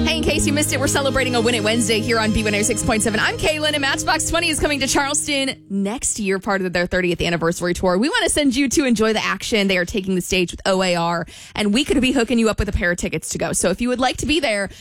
Hey, in case you missed it, we're celebrating a Win It Wednesday here on B106.7. I'm Kaylin, and Matchbox 20 is coming to Charleston next year, part of their 30th anniversary tour. We want to send you to enjoy the action. They are taking the stage with OAR, and we could be hooking you up with a pair of tickets to go. So if you would like to be there,